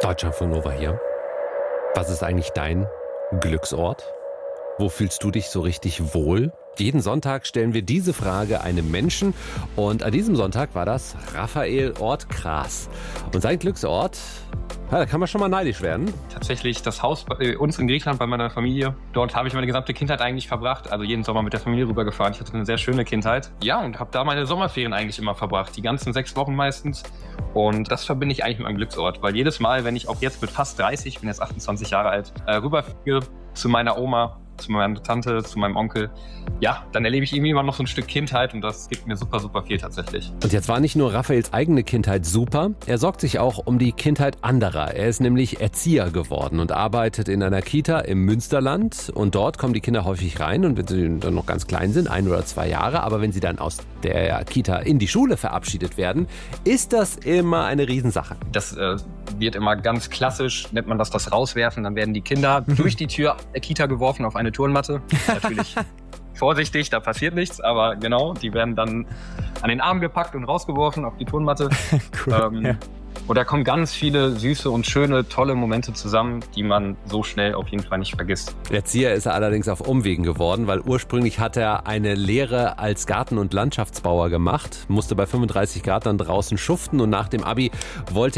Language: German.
Deutschlandfunk Nova hier. Was ist eigentlich dein Glücksort? Wo fühlst du dich so richtig wohl? Jeden Sonntag stellen wir diese Frage einem Menschen und an diesem Sonntag war das Raphael Ortgras. Und sein Glücksort, ja, da kann man schon mal neidisch werden. Tatsächlich das Haus bei uns in Griechenland, bei meiner Familie. Dort habe ich meine gesamte Kindheit eigentlich verbracht, also jeden Sommer mit der Familie rübergefahren. Ich hatte eine sehr schöne Kindheit. Ja, und habe da meine Sommerferien eigentlich immer verbracht, die ganzen 6 Wochen meistens. Und das verbinde ich eigentlich mit meinem Glücksort, weil jedes Mal, wenn ich auch jetzt mit fast 30, ich bin jetzt 28 Jahre alt, rüberfliege zu meiner Oma, zu meiner Tante, zu meinem Onkel, ja, dann erlebe ich irgendwie immer noch so ein Stück Kindheit und das gibt mir super, super viel tatsächlich. Und jetzt war nicht nur Raphaels eigene Kindheit super, er sorgt sich auch um die Kindheit anderer. Er ist nämlich Erzieher geworden und arbeitet in einer Kita im Münsterland und dort kommen die Kinder häufig rein und wenn sie dann noch ganz klein sind, 1 oder 2 Jahre, aber wenn sie dann aus der Kita in die Schule verabschiedet werden, ist das immer eine Riesensache. Das wird immer ganz klassisch, nennt man das Rauswerfen, dann werden die Kinder durch die Tür der Kita geworfen auf eine Turnmatte. Natürlich vorsichtig, da passiert nichts, aber genau, die werden dann an den Arm gepackt und rausgeworfen auf die Turnmatte. Cool, ja. Und da kommen ganz viele süße und schöne, tolle Momente zusammen, die man so schnell auf jeden Fall nicht vergisst. Erzieher ist er allerdings auf Umwegen geworden, weil ursprünglich hat er eine Lehre als Garten- und Landschaftsbauer gemacht, musste bei 35 Grad dann draußen schuften und nach dem Abi wollte